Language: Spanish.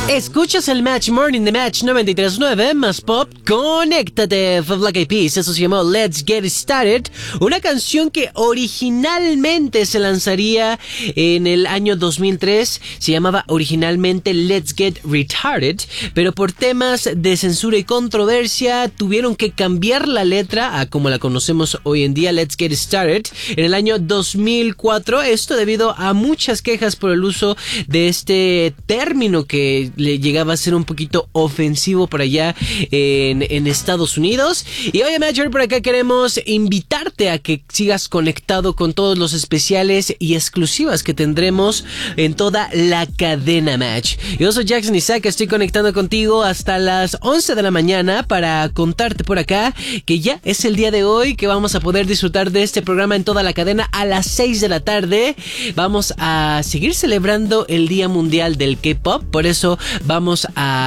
Escuchas el Match Morning de Match 93.9 más pop. Conéctate. Fue Black Eyed Peas. Eso se llamó Let's Get Started. Una canción que originalmente se lanzaría en el año 2003. Se llamaba originalmente Let's Get Retarded. Pero por temas de censura y controversia tuvieron que cambiar la letra a como la conocemos hoy en día, Let's Get Started, en el año 2004. Esto debido a muchas quejas por el uso de este término que le llegaba a ser un poquito ofensivo por allá en Estados Unidos. Y oye, Matcher, por acá queremos invitarte a que sigas conectado con todos los especiales y exclusivas que tendremos en toda la cadena Match. Yo soy Jackson Isaac, estoy conectando contigo hasta las 11 de la mañana para contarte por acá que ya es el día de hoy que vamos a poder disfrutar de este programa en toda la cadena a las 6 de la tarde. Vamos a seguir celebrando el Día Mundial del K-Pop, por eso vamos a